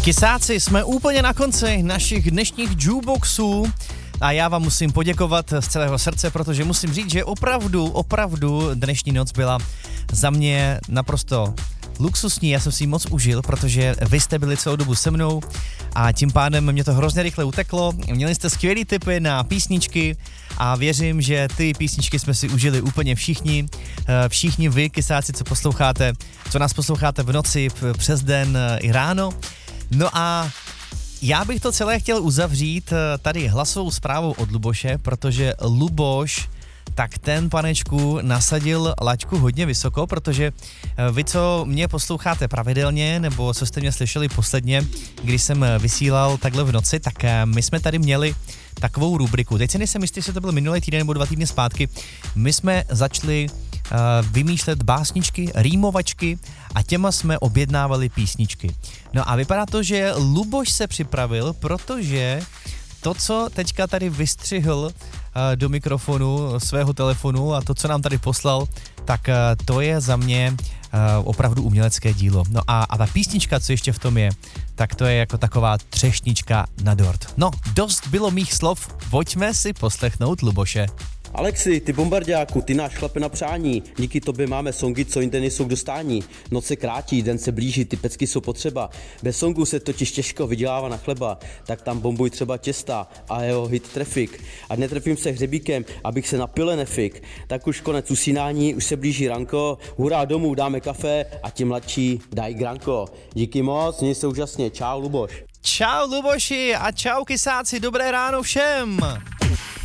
Kysáci, jsme úplně na konci našich dnešních jukeboxů a já vám musím poděkovat z celého srdce, protože musím říct, že opravdu dnešní noc byla za mě naprosto luxusní, já jsem si ji moc užil, protože vy jste byli celou dobu se mnou a tím pádem mě to hrozně rychle uteklo. Měli jste skvělý tipy na písničky a věřím, že ty písničky jsme si užili úplně všichni vy, kysáci, co nás posloucháte v noci, přes den i ráno. No a já bych to celé chtěl uzavřít tady hlasovou zprávou od Luboše, protože Luboš, tak ten, panečku, nasadil laťku hodně vysoko, protože vy, co mě posloucháte pravidelně, nebo co jste mě slyšeli posledně, když jsem vysílal takhle v noci, tak my jsme tady měli takovou rubriku. Teď si nejsem jistý, jestli to byl minulý týden nebo 2 týdny zpátky. My jsme začali vymýšlet básničky, rýmovačky a těma jsme objednávali písničky. No a vypadá to, že Luboš se připravil, protože to, co teďka tady vystřihl do mikrofonu svého telefonu a to, co nám tady poslal, tak to je za mě opravdu umělecké dílo. No a ta písnička, co ještě v tom je, tak to je jako taková třešnička na dort. No, dost bylo mých slov, pojďme si poslechnout Luboše. Alexi, ty bombardáku, ty náš chlape na přání, díky tobě máme songy, co jinde nejsou k dostání. Noc se krátí, den se blíží, ty pecky jsou potřeba. Bez songů se totiž těžko vydělává na chleba, tak tam bombuj třeba těsta a jeho hit trafik. A netrefím se hřebíkem, abych se napil nefik. Tak už konec usínání, už se blíží ranko, hurá domů, dáme kafe a ti mladší dají granko. Díky moc, měj se úžasně, čau Luboš. Čau Luboši a čau kysáci, dobré ráno všem.